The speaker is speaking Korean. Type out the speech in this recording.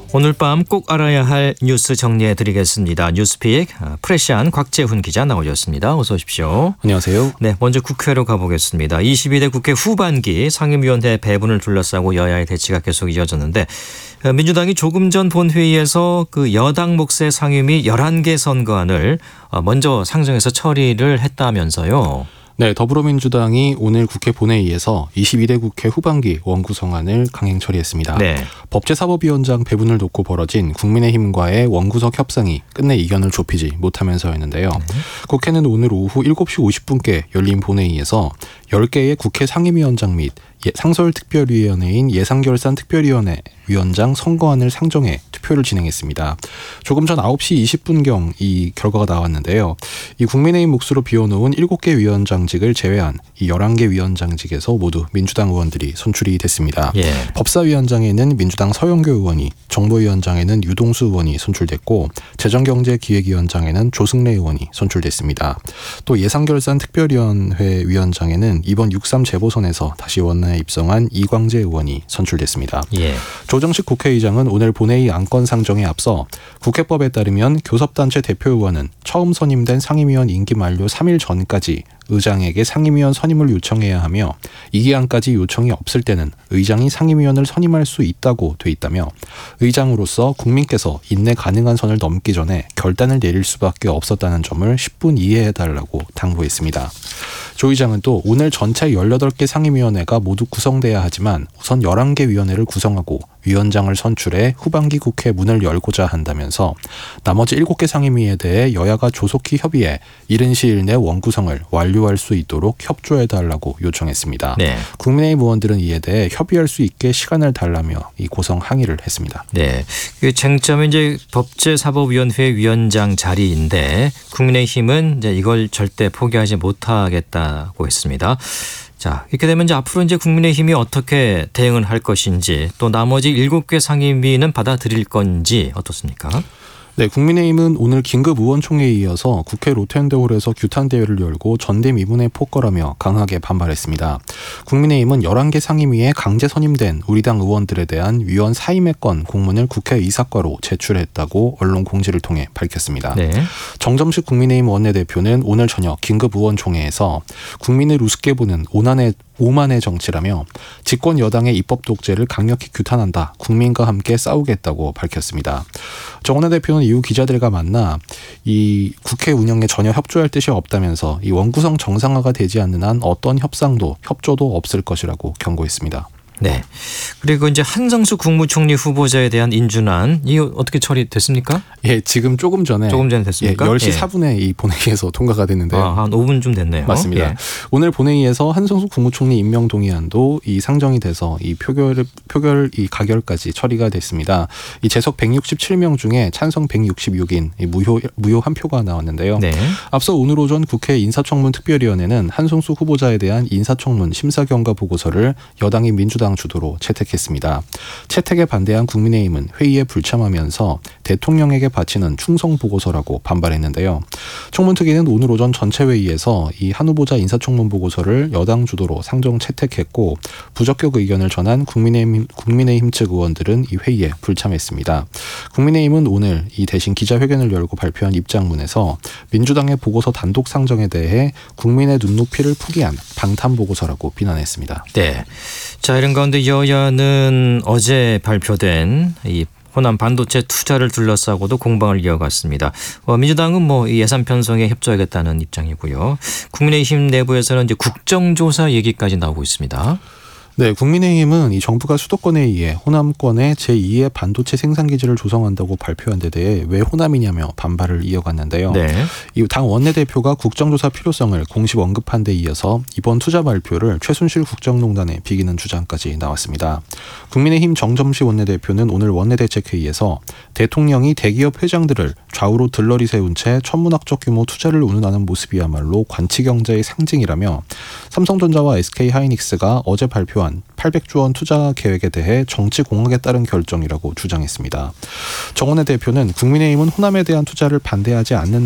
오늘 밤 꼭 알아야 할 뉴스 정리해드리겠습니다. 뉴스픽 프레시안 곽재훈 기자 나오셨습니다. 어서 오십시오. 안녕하세요. 네, 먼저 국회로 가보겠습니다. 22대 국회 후반기 상임위원회 배분을 둘러싸고 여야의 대치가 계속 이어졌는데 민주당이 조금 전 본회의에서 그 여당 몫의 상임위 11개 선거안을 먼저 상정해서 처리를 했다면서요. 네, 더불어민주당이 오늘 국회 본회의에서 22대 국회 후반기 원구성안을 강행 처리했습니다. 네. 법제사법위원장 배분을 놓고 벌어진 국민의힘과의 원구석 협상이 끝내 이견을 좁히지 못하면서였는데요. 국회는 오늘 오후 7시 50분께 열린 본회의에서 10개의 국회 상임위원장 및 상설특별위원회인 예산결산특별위원회 위원장 선거안을 상정해 투표를 진행했습니다. 조금 전 9시 20분경 이 결과가 나왔는데요. 이 국민의힘 몫으로 비워놓은 7개 위원장직을 제외한 이 11개 위원장직에서 모두 민주당 의원들이 선출이 됐습니다. 예. 법사위원장에는 민주당 서영교 의원이, 정보위원장에는 유동수 의원이 선출됐고 재정경제기획위원장에는 조승래 의원이 선출됐습니다. 또 예산결산특별위원회 위원장에는 이번 6.3 재보선에서 다시 원내에 입성한 이광재 의원이 선출됐습니다. 예. 조정식 국회의장은 오늘 본회의 안건 상정에 앞서 국회법에 따르면 교섭단체 대표 의원은 처음 선임된 상임위원 임기 만료 3일 전까지 의장에게 상임위원 선임을 요청해야 하며 이 기한까지 요청이 없을 때는 의장이 상임위원을 선임할 수 있다고 돼 있다며 의장으로서 국민께서 인내 가능한 선을 넘기 전에 결단을 내릴 수밖에 없었다는 점을 10분 이해해달라고 당부했습니다. 조 의장은 또 오늘 전체 18개 상임위원회가 모두 구성돼야 하지만 우선 11개 위원회를 구성하고 위원장을 선출해 후반기 국회 문을 열고자 한다면서 나머지 7개 상임위에 대해 여야가 조속히 협의해 이른 시일 내 원구성을 완료할 수 있도록 협조해달라고 요청했습니다. 네. 국민의힘 의원들은 이에 대해 협의할 수 있게 시간을 달라며 이 고성 항의를 했습니다. 네, 그 쟁점은 이제 법제사법위원회 위원장 자리인데 국민의힘은 이제 이걸 절대 포기하지 못하겠다고 했습니다. 자, 이렇게 되면 이제 앞으로 이제 국민의힘이 어떻게 대응을 할 것인지 또 나머지 7개 상임위는 받아들일 건지 어떻습니까? 네, 국민의힘은 오늘 긴급 의원총회에 이어서 국회 로텐데홀에서 규탄 대회를 열고 전대미문에 폭거라며 강하게 반발했습니다. 국민의힘은 11개 상임위에 강제 선임된 우리 당 의원들에 대한 위원 사임의 건 공문을 국회 이사과로 제출했다고 언론 공지를 통해 밝혔습니다. 네. 정점식 국민의힘 원내대표는 오늘 저녁 긴급 의원총회에서 국민을 우습게 보는 오만의 정치라며 집권 여당의 입법 독재를 강력히 규탄한다. 국민과 함께 싸우겠다고 밝혔습니다. 정 원내대표는 이후 기자들과 만나 이 국회 운영에 전혀 협조할 뜻이 없다면서 이 원구성 정상화가 되지 않는 한 어떤 협조도 없을 것이라고 경고했습니다. 네. 그리고 이제 한성수 국무총리 후보자에 대한 인준안 이거 어떻게 처리됐습니까? 예, 지금 조금 전에 됐습니까? 예, 10시 4분에 이 본회의에서 통과가 됐는데요. 한 5분쯤 됐네요. 맞습니다. 예. 오늘 본회의에서 한성수 국무총리 임명 동의안도 이 상정이 돼서 이 표결 이 가결까지 처리가 됐습니다. 이 재석 167명 중에 찬성 166인 무효 한 표가 나왔는데요. 네. 앞서 오늘 오전 국회 인사청문 특별위원회는 한성수 후보자에 대한 인사청문 심사경과 보고서를 여당인 민주당 주도로 채택했습니다. 채택에 반대한 국민의힘은 회의에 불참하면서 대통령에게 바치는 충성 보고서라고 반발했는데요. 청문특위는 오늘 오전 전체 회의에서 이 한 후보자 인사청문 보고서를 여당 주도로 상정 채택했고 부적격 의견을 전한 국민의힘 측 의원들은 이 회의에 불참했습니다. 국민의힘은 오늘 이 대신 기자회견을 열고 발표한 입장문에서 민주당의 보고서 단독 상정에 대해 국민의 눈높이를 포기한 방탄 보고서라고 비난했습니다. 네. 자, 이런 가운데 여야는 어제 발표된 이 호남 반도체 투자를 둘러싸고도 공방을 이어갔습니다. 민주당은 뭐 예산 편성에 협조하겠다는 입장이고요. 국민의힘 내부에서는 이제 국정조사 얘기까지 나오고 있습니다. 네, 국민의힘은 이 정부가 수도권에 의해 호남권에 제2의 반도체 생산기지를 조성한다고 발표한 데 대해 왜 호남이냐며 반발을 이어갔는데요. 네. 이 당 원내대표가 국정조사 필요성을 공식 언급한 데 이어서 이번 투자 발표를 최순실 국정농단에 비기는 주장까지 나왔습니다. 국민의힘 정점식 원내대표는 오늘 원내대책회의에서 대통령이 대기업 회장들을 좌우로 들러리 세운 채 천문학적 규모 투자를 운운하는 모습이야말로 관치경제의 상징이라며 삼성전자와 SK하이닉스가 어제 발표한 800조 원 투자 계획에 대해 정치 공학에 따른 결정이라고 주장했습니다. 정원내 대표는 국민의힘은 호남에 대한 투자를 반대하지 않는다.